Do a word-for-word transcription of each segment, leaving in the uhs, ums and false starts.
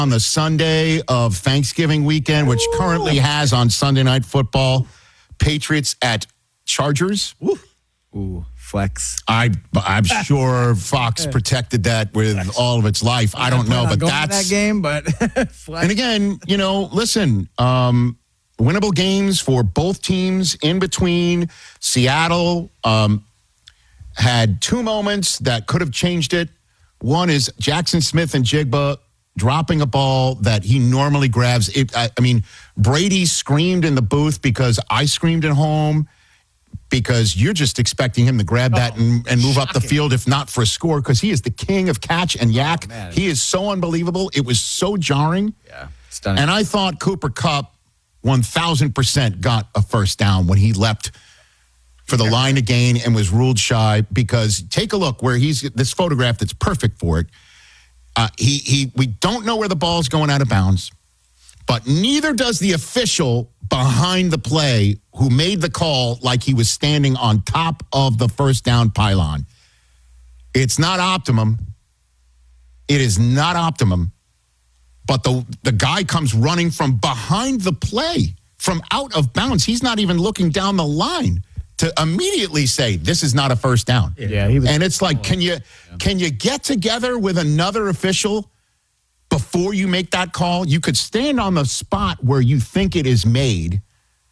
on the Sunday of Thanksgiving weekend, which Ooh. currently has on Sunday Night Football, Patriots at Chargers. Ooh, Ooh flex. I, I'm sure Fox protected that with flex. all of its life. I don't know, but that's that game. But and again, you know, listen, um, winnable games for both teams in between. Seattle um, had two moments that could have changed it. One is Jackson Smith and Jigba dropping a ball that he normally grabs. It, I, I mean, Brady screamed in the booth because I screamed at home because you're just expecting him to grab that oh, and, and move shocking. up the field, if not for a score, because he is the king of catch and yak. Oh, he is so unbelievable. It was so jarring. Yeah, stunning. And I thought Cooper Kupp one thousand percent got a first down when he leapt for the line to gain and was ruled shy, because take a look where he's this photograph that's perfect for it. Uh, he he. We don't know where the ball's going out of bounds, but neither does the official behind the play who made the call like he was standing on top of the first down pylon. It's not optimum. It is not optimum. But the the guy comes running from behind the play, from out of bounds. He's not even looking down the line to immediately say, this is not a first down. Yeah, he was, and it's like, can you yeah. can you get together with another official before you make that call? You could stand on the spot where you think it is made,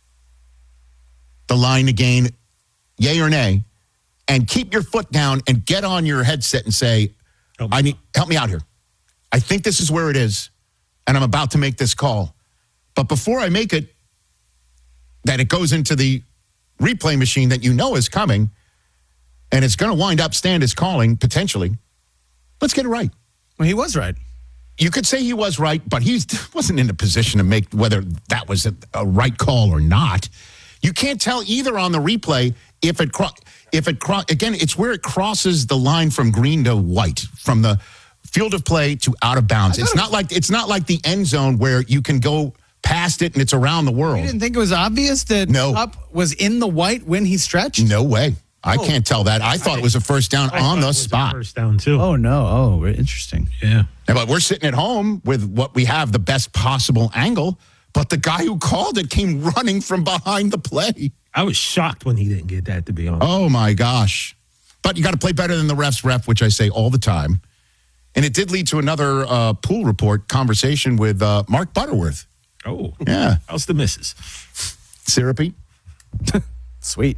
the line to gain, yay or nay, and keep your foot down and get on your headset and say, help I need help me out here. I think this is where it is, and I'm about to make this call. But before I make it, that it goes into the replay machine that you know is coming, and it's going to wind up Stan is calling, potentially. Let's get it right. Well, he was right. You could say he was right, but he wasn't in a position to make whether that was a, a right call or not. You can't tell either on the replay if it, cro- if it cro- again, it's where it crosses the line from green to white, from the field of play to out of bounds. It's not like it's not like the end zone where you can go past it and it's around the world. You didn't think it was obvious that no. Kupp was in the white when he stretched? No way. I oh. can't tell that. I thought I, it was a first down I on the it was spot. A first down too. Oh no! Oh, interesting. Yeah. But we're sitting at home with what we have the best possible angle. But the guy who called it came running from behind the play. I was shocked when he didn't get that, to be honest. Oh my gosh! But you got to play better than the refs ref, which I say all the time. And it did lead to another uh, pool report conversation with uh, Mark Butterworth. Oh, yeah. How's the missus? Syrupy. Sweet.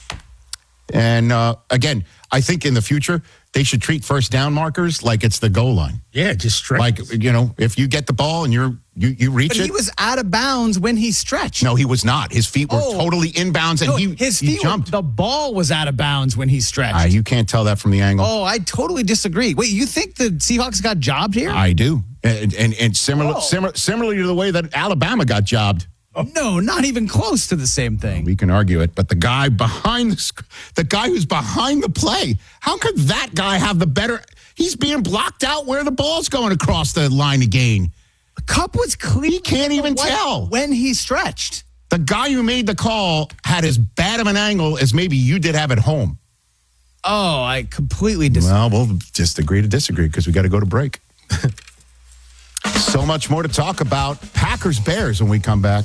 And uh, again, I think in the future, they should treat first down markers like it's the goal line. Yeah, just stretch. Like, you know, if you get the ball and you're you, you reach but it. But he was out of bounds when he stretched. No, he was not. His feet were oh. totally inbounds, and no, he, his he feet jumped. Were, the ball was out of bounds when he stretched. Uh, you can't tell that from the angle. Oh, I totally disagree. Wait, you think the Seahawks got jobbed here? I do. And and, and similar, oh. similar, similarly to the way that Alabama got jobbed. Oh. No, not even close to the same thing. We can argue it, but the guy behind the, the guy who's behind the play, how could that guy have the better? He's being blocked out where the ball's going across the line to gain. The Kupp was clean. He can't even tell when he stretched. The guy who made the call had as bad of an angle as maybe you did have at home. Oh, I completely disagree. Well, we'll just agree to disagree because we got to go to break. So much more to talk about. Packers Bears when we come back.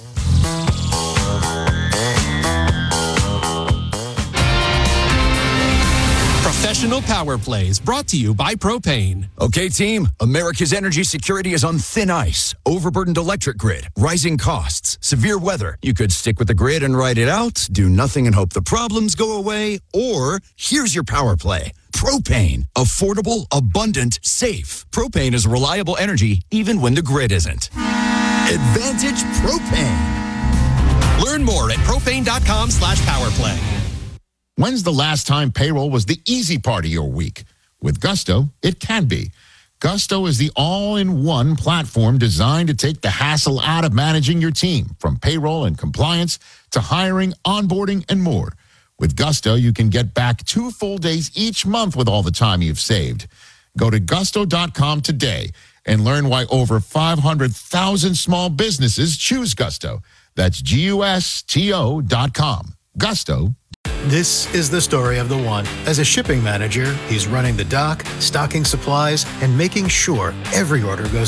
Professional Power Plays brought to you by Propane. Okay, team, America's energy security is on thin ice. Overburdened electric grid, rising costs, severe weather. You could stick with the grid and ride it out, do nothing and hope the problems go away, or here's your power play. Propane. Affordable, abundant, safe. Propane is reliable energy even when the grid isn't. Advantage Propane. Learn more at propane.com slash powerplay. When's the last time payroll was the easy part of your week? With Gusto, it can be. Gusto is the all-in-one platform designed to take the hassle out of managing your team, from payroll and compliance to hiring, onboarding, and more. With Gusto, you can get back two full days each month with all the time you've saved. Go to gusto dot com today and learn why over five hundred thousand small businesses choose Gusto. That's G U S T O dot com. Gusto. This is the story of the one. As a shipping manager, he's running the dock, stocking supplies, and making sure every order goes